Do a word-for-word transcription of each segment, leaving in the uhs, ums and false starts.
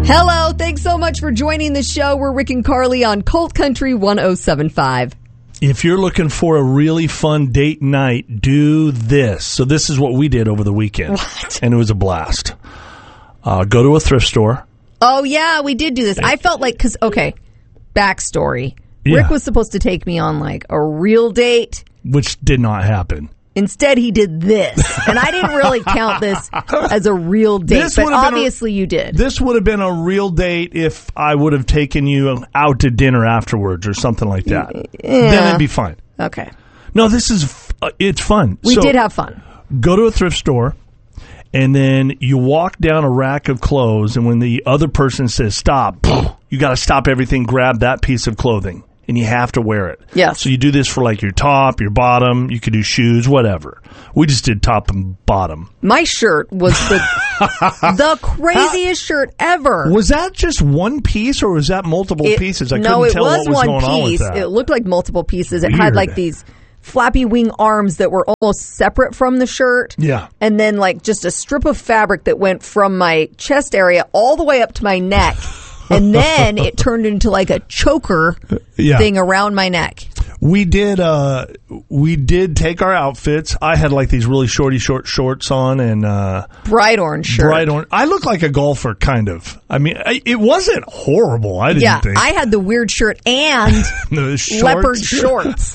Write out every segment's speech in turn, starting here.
Hello, thanks so much for joining the show. We're Rick and Carly on Colt Country one oh seven point five. If you're looking for a really fun date night, do this. So this is what we did over the weekend. What? And it was a blast. Uh, go to a thrift store. Oh, yeah, we did do this. I felt like, because, okay, backstory. Yeah. Rick was supposed to take me on, like, a real date. Which did not happen. Instead, he did this. And I didn't really count this as a real date, This but would have been a- obviously you did. This would have been a real date if I would have taken you out to dinner afterwards or something like that. Yeah. Then it'd be fine. Okay. No, this is, f- uh, it's fun. We So, did have fun. go to a thrift store, and then you walk down a rack of clothes, and when the other person says stop, you got to stop everything, grab that piece of clothing, and you have to wear it. Yes. So you do this for like your top, your bottom, you could do shoes, whatever. We just did top and bottom. My shirt was the the craziest shirt ever. Was that just one piece, or was that multiple It- pieces? I no, couldn't it tell was what was one going on with piece. that. It looked like multiple pieces. It Weird. had like these flappy wing arms that were almost separate from the shirt. Yeah. And then like just a strip of fabric that went from my chest area all the way up to my neck. And then it turned into like a choker Yeah. thing around my neck. We did. Uh, we did take our outfits. I had like these really shorty short shorts on, and uh, Bright orange shirt. bright orange. I look like a golfer, kind of. I mean, I, it wasn't horrible. I didn't Yeah, think. I had the weird shirt and The shorts. leopard shorts.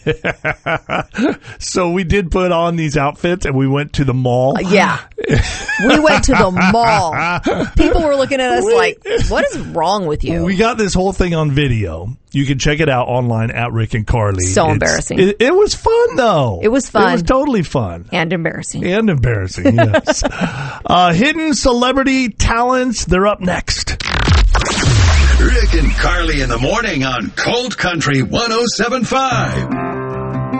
So we did put on these outfits, and we went to the mall. Yeah. We went to the mall. People were looking at us like, what is wrong with you? We got this whole thing on video. You can check it out online at Rick and Carly. So It's- embarrassing. It, it was fun, though. It was fun. It was totally fun. And embarrassing. And embarrassing, yes. uh, hidden celebrity talents, they're up next. Rick and Carly in the morning on Colt Country one oh seven point five.